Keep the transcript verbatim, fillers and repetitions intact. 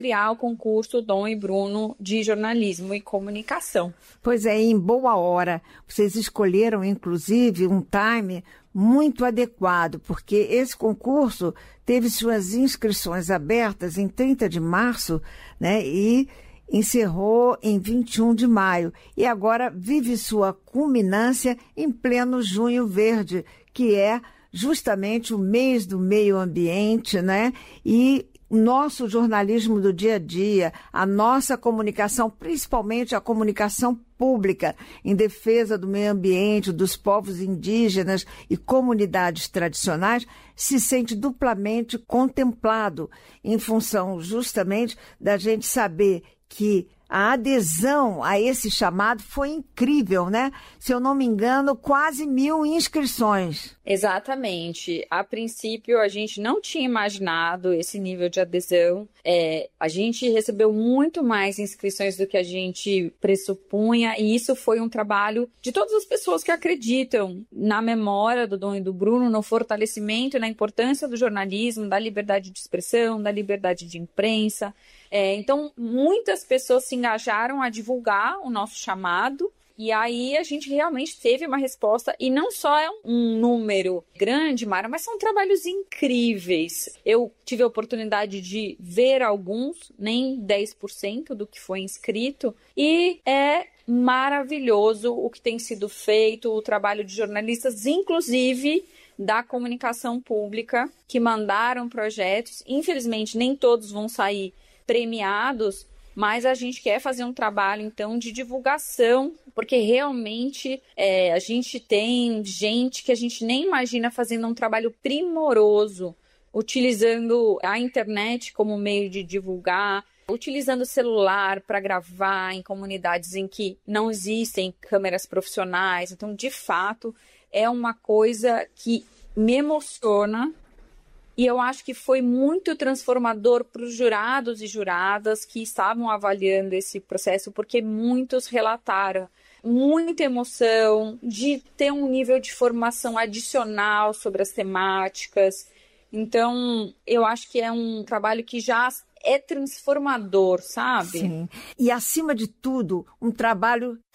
criar o concurso Dom e Bruno de jornalismo e comunicação. Pois é, em boa hora. Vocês escolheram, inclusive, um time muito adequado, porque esse concurso teve suas inscrições abertas em trinta de março, né, e encerrou em vinte e um de maio. E agora vive sua culminância em pleno Junho Verde, que é justamente o mês do meio ambiente, né? E nosso jornalismo do dia a dia, a nossa comunicação, principalmente a comunicação pública em defesa do meio ambiente, dos povos indígenas e comunidades tradicionais, se sente duplamente contemplado em função justamente da gente saber que a adesão a esse chamado foi incrível, né? Se eu não me engano, quase mil inscrições. Exatamente. A princípio, a gente não tinha imaginado esse nível de adesão. É, a gente recebeu muito mais inscrições do que a gente pressupunha, e isso foi um trabalho de todas as pessoas que acreditam na memória do Dom e do Bruno, no fortalecimento e na importância do jornalismo, da liberdade de expressão, da liberdade de imprensa. É, então, muitas pessoas se engajaram a divulgar o nosso chamado, e aí a gente realmente teve uma resposta, e não só é um número grande, Mara, mas são trabalhos incríveis. Eu tive a oportunidade de ver alguns, nem dez por cento do que foi inscrito, e é maravilhoso o que tem sido feito, o trabalho de jornalistas, inclusive da comunicação pública, que mandaram projetos. Infelizmente, nem todos vão sair premiados, mas a gente quer fazer um trabalho, então, de divulgação, porque realmente é, a gente tem gente que a gente nem imagina fazendo um trabalho primoroso, utilizando a internet como meio de divulgar, utilizando o celular para gravar em comunidades em que não existem câmeras profissionais. Então, de fato, é uma coisa que me emociona. E eu acho que foi muito transformador para os jurados e juradas que estavam avaliando esse processo, porque muitos relataram muita emoção de ter um nível de formação adicional sobre as temáticas. Então, eu acho que é um trabalho que já é transformador, sabe? Sim. E, acima de tudo, um trabalho